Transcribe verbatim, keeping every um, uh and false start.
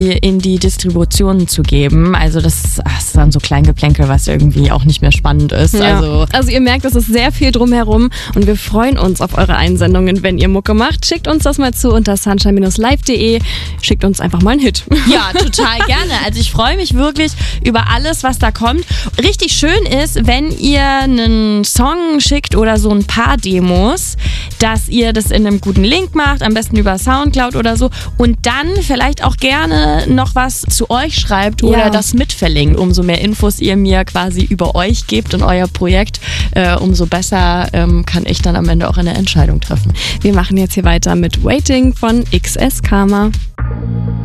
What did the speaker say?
in die Distribution zu geben. Also das, ach, das ist dann so Kleingeplänkel, was irgendwie auch nicht mehr spannend ist. Ja. Also, also ihr merkt, es ist sehr viel drumherum und wir freuen uns auf eure Einsendungen, wenn ihr Mucke macht. Schickt uns das mal zu unter sunshine Bindestrich live punkt de. Schickt uns einfach mal einen Hit. ja, total gerne. Also ich freue mich wirklich über alles, was da kommt. Richtig schön ist, wenn ihr einen Song schickt oder so ein paar Demos, dass ihr das in einem guten Link macht, am besten über Soundcloud oder so und dann vielleicht auch gerne noch was zu euch schreibt oder Ja. das mitverlinkt. Umso mehr Infos ihr mir quasi über euch gebt und euer Projekt, äh, umso besser ähm, kann ich dann am Ende auch eine Entscheidung treffen. Wir machen jetzt hier weiter mit Waiting von X S Karma.